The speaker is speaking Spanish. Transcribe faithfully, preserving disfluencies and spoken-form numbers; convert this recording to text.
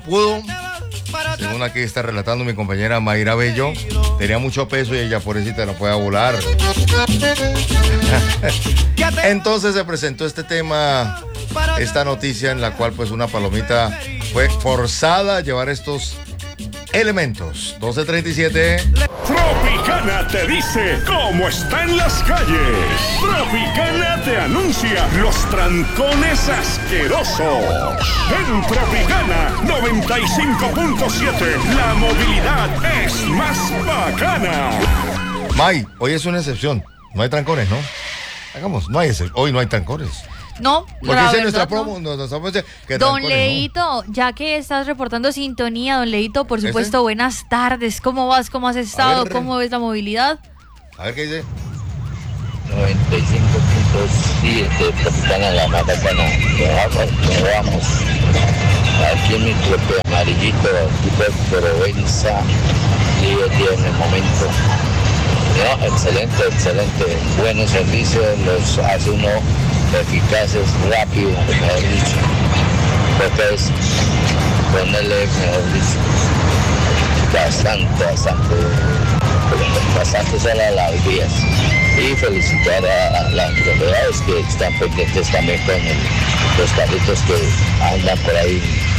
pudo, según aquí está relatando mi compañera Mayra Bello, tenía mucho peso y ella pobrecita no podía volar. Entonces se presentó este tema, esta noticia en la cual pues una palomita fue forzada a llevar estos elementos. doce treinta y siete. Tropicana te dice cómo está en las calles. Tropicana te anuncia los trancones asquerosos. En Tropicana noventa y cinco punto siete, la movilidad es más bacana. May, hoy es una excepción. No hay trancones, ¿no? Hagamos, no hay excepción. Hoy no hay trancones. No, porque la es verdad, nuestra no. promo, no, no, no, que Don trancones, Leito, ¿no? Ya que estás reportando sintonía, don Leito, por supuesto, ¿Ese? buenas tardes. ¿Cómo vas? ¿Cómo has estado? ver, ¿Cómo ves la movilidad? A ver qué dice. noventa y cinco punto siete, Tropicana, la más bacana. Nos vamos. Aquí en mi propio amarillito, Provenza, líder en el momento. No, excelente, excelente. Buenos servicios, los hace uno eficaces, rápido, mejor dicho. Porque es ponerle, mejor dicho, bastante, bastante, bastante sola a las vías. Y felicitar a las autoridades que están pendientes también con el, los carritos que andan por ahí